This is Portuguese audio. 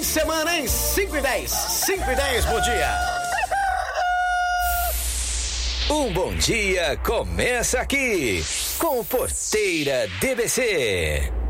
de semana em 5:10. 5:10, bom dia. Um bom dia começa aqui com o Porteira DBC.